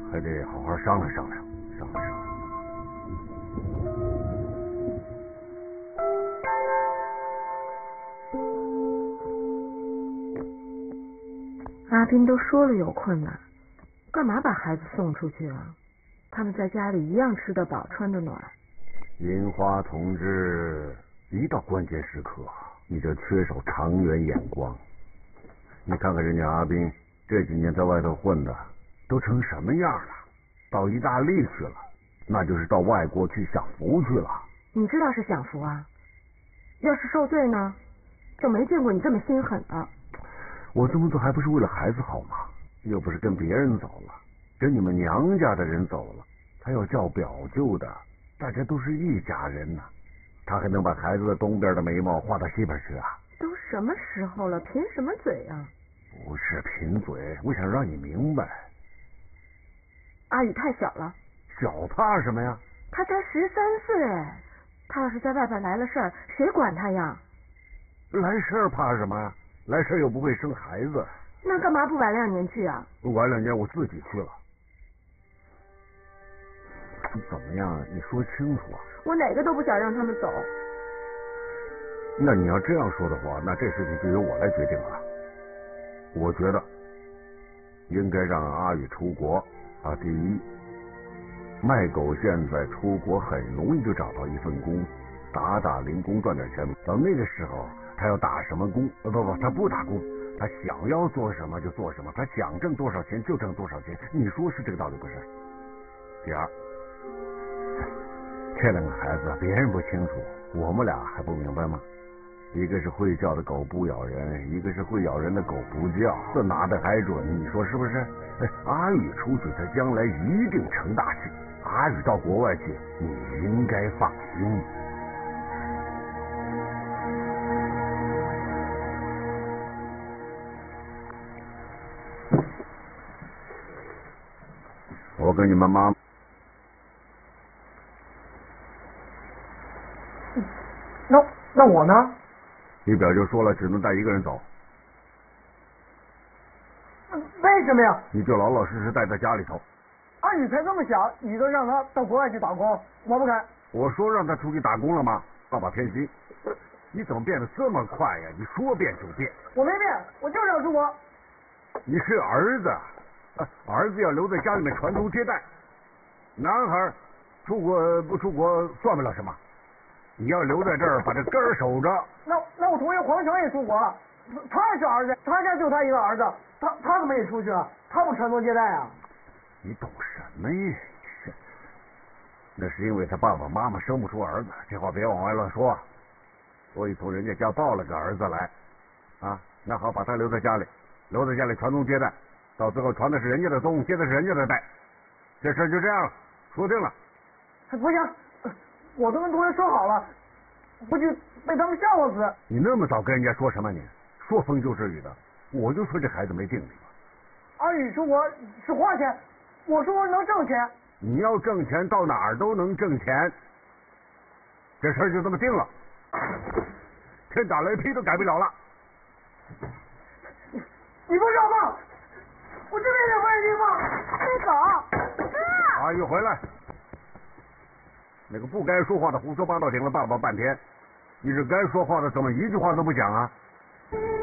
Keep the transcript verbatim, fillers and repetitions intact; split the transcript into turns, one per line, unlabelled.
还得好好商量商量，商量商量。
阿斌都说了有困难，干嘛把孩子送出去啊？他们在家里一样吃得饱，穿得暖。
樱花同志，一到关键时刻，你就缺少长远眼光。你看看人家阿斌这几年在外头混的都成什么样了？到意大利去了，那就是到外国去享福去了。
你知道是享福啊？要是受罪呢，就没见过你这么心狠的。
我这么做还不是为了孩子好吗？又不是跟别人走了，跟你们娘家的人走了，他要叫表舅的，大家都是一家人呐、啊，他还能把孩子的东边的眉毛画到西边去啊？
都什么时候了，贫什么嘴啊？
不是贫嘴，我想让你明白。
阿宇太小了。
小怕什么呀？
他才十三岁，他要是在外边来了事儿，谁管他呀？
来事儿怕什么呀？来事儿又不会生孩子。
那干嘛不晚两年去啊？
晚两年我自己去了。怎么样？你说清楚啊！
我哪个都不想让他们走。
那你要这样说的话，那这事情就由我来决定了。我觉得应该让阿宇出国啊。第一，卖狗现在出国很容易就找到一份工，打打零工赚点钱。到那个时候，他要打什么工？呃不不，他不打工，他想要做什么就做什么，他想挣多少钱就挣多少钱。你说是这个道理不是？第二，这两个孩子别人不清楚，我们俩还不明白吗？一个是会叫的狗不咬人，一个是会咬人的狗不叫，这拿的还准，你说是不是？哎，阿宇出去，他将来一定成大事。阿宇到国外去，你应该放心。我跟你们妈。
那那我呢？
你表舅说了，只能带一个人走。
为什么呀？
你就老老实实待在家里头。
阿宇才这么小，你都让他到国外去打工，我不肯。
我说让他出去打工了吗？爸爸偏心。你怎么变得这么快呀？你说变就变。
我没变，我就是要出国。
你是儿子，啊、儿子要留在家里面传宗接代。男孩出国不出国算不了什么。你要留在这儿，把这根儿守着。
那那我同学黄成也出国了，他也是儿子，他家就他一个儿子，他他怎么也出去了？他不传宗接代啊？
你懂什么呀？那是因为他爸爸妈妈生不出儿子，这话别往外乱说。所以从人家家抱了个儿子来，啊，那好，把他留在家里，留在家里传宗接代，到最后传的是人家的宗，接的是人家的代，这事就这样了，说定了。
不行。我都跟同学说好了，不去被他们笑话死。
你那么早跟人家说什么？你说风就是雨的，我就说这孩子没定力嘛。
阿宇出国是花钱，我说我能挣钱。
你要挣钱，到哪儿都能挣钱。这事儿就这么定了，天打雷劈都改不了了。
你你不让放，我这边也不让你放。
别走，哥。
阿玉回来。那个不该说话的胡说八道顶了爸爸半天，你这该说话的怎么一句话都不讲啊？